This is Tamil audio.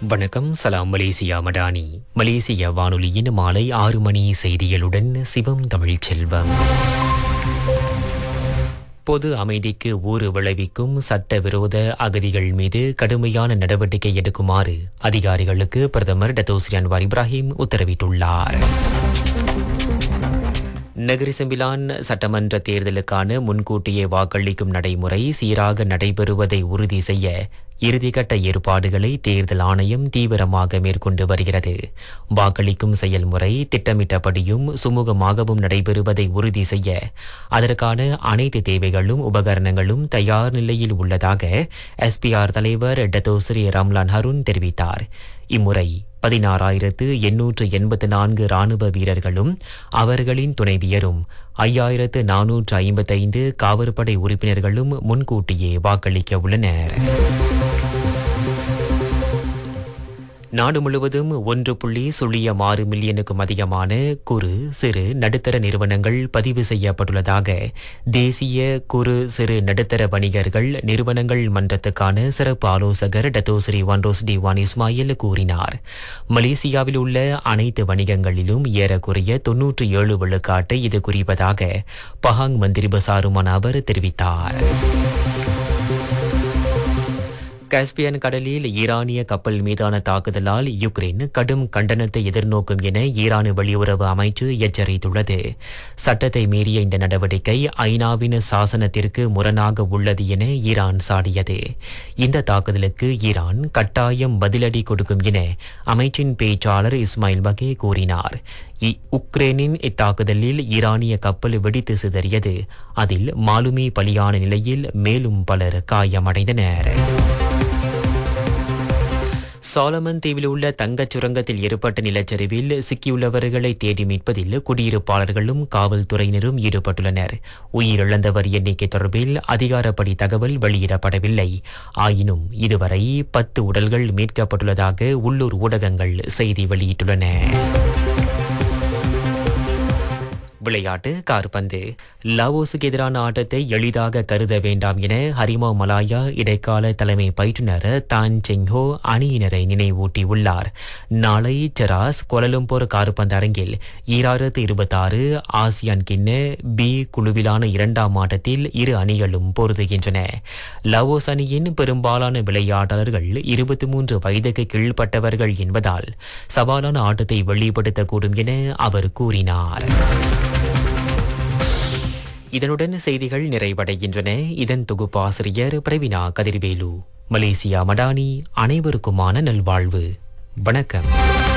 வணக்கம். சலாம் மலேசியா மடானி. மலேசிய வானொலியின் மாலை 6 மணி செய்திகளுடன் சிவம் தமிழ்ச் செல்வம். பொது அமைதிக்கு ஊறு விளைவிக்கும் சட்டவிரோத அகதிகள் மீது கடுமையான நடவடிக்கை எடுக்குமாறு அதிகாரிகளுக்கு பிரதமர் டத்தோஸ்ரீ அன்வார் இப்ராஹிம் உத்தரவிட்டுள்ளார். நகரி செம்பிலான் சட்டமன்ற தேர்தலுக்கான முன்கூட்டியே வாக்களிக்கும் நடைமுறை சீராக நடைபெறுவதை உறுதி செய்ய இறுதிக்கட்ட ஏற்பாடுகளை தேர்தல் ஆணையம் தீவிரமாக மேற்கொண்டு வருகிறது. வாக்களிக்கும் செயல்முறை திட்டமிட்டபடியும் சுமூகமாகவும் நடைபெறுவதை உறுதி செய்ய அதற்கான அனைத்து தேவைகளும் உபகரணங்களும் தயார் நிலையில் உள்ளதாக எஸ்பிஆர் தலைவர் டத்தோஸ்ரீ ரம்லான் ஹருன் தெரிவித்தார். இம்முறை 16,884 இராணுவ வீரர்களும் அவர்களின் துணைவியரும் 5,455 காவற்படை உறுப்பினர்களும் முன்கூட்டியே வாக்களிக்க உள்ளனர். நாடு முழுவதும் 1.06 மில்லியனுக்கும் அதிகமான குறு சிறு நடுத்தர நிறுவனங்கள் பதிவு செய்யப்பட்டுள்ளதாக தேசிய குறு சிறு நடுத்தர வணிகர்கள் நிறுவனங்கள் மன்றத்துக்கான சிறப்பு ஆலோசகர் டத்தோஸ்ரீ வன்ரோஸ்டி வான் இஸ்மாயில் கூறினார். மலேசியாவில் உள்ள அனைத்து வணிகங்களிலும் ஏறக்குறைய 97 விழுக்காட்டை இது குறிப்பதாக பஹாங் மந்திரி பசாருமான அவர் தெரிவித்தார். காஸ்பியன் கடலில் ஈரானிய கப்பல் மீதான தாக்குதலால் யுக்ரைன் கடும் கண்டனத்தை எதிர்நோக்கும் என ஈரான் வெளியுறவு அமைச்சு எச்சரித்துள்ளது. சட்டத்தை மீறிய இந்த நடவடிக்கை ஐநாவின் சாசனத்திற்கு முரணாக உள்ளது என ஈரான் சாடியது. இந்த தாக்குதலுக்கு ஈரான் கட்டாயம் பதிலடி கொடுக்கும் என அமைச்சின் பேச்சாளர் இஸ்மாயில் பகே கூறினார். உக்ரைனின் இத்தாக்குதலில் ஈரானிய கப்பல் வெடித்து சிதறியது. அதில் மாலுமி பலியான நிலையில் மேலும் பலர் காயமடைந்தனர். சாலமன் தீவில் உள்ள தங்கச் சுரங்கத்தில் ஏற்பட்ட நிலச்சரிவில் சிக்கியுள்ளவர்களை தேடி மீட்பதில் குடியிருப்பாளர்களும் காவல்துறையினரும் ஈடுபட்டுள்ளனர். உயிரிழந்தவர் எண்ணிக்கை தொடர்பில் அதிகாரப்படி தகவல் வெளியிடப்படவில்லை. ஆயினும் இதுவரை 10 உடல்கள் மீட்கப்பட்டுள்ளதாக உள்ளூர் ஊடகங்கள் செய்தி வெளியிட்டுள்ளன. விளையாட்டு காற்பந்து. லாவோஸுக்கு எதிரான ஆட்டத்தை எளிதாக கருத வேண்டாம் என ஹரிமா மலாயா இடைக்கால தலைமை பயிற்றுனர் தான் செங்ஹோ அணியினரை நினைவூட்டியுள்ளார். நாளை செராஸ் கோலலம்பூர் காற்பந்து அரங்கில் 2026 ஆசியான் கிண்ண பி குழுவிலான 2ஆம் ஆட்டத்தில் இரு அணிகளும் பொருதுகின்றன. லாவோஸ் அணியின் பெரும்பாலான விளையாட்டாளர்கள் 23 வயதுக்கு கீழ்ப்பட்டவர்கள் என்பதால் சவாலான ஆட்டத்தை வெளிப்படுத்தக்கூடும் என அவர் கூறினார். இதனுடன் செய்திகள் நிறைவடைகின்றன. இதன் தொகுப்பாசிரியர் பிரவீனா கதிர்வேலு. மலேசியா மடானி. அனைவருக்குமான நல்வாழ்வு. வணக்கம்.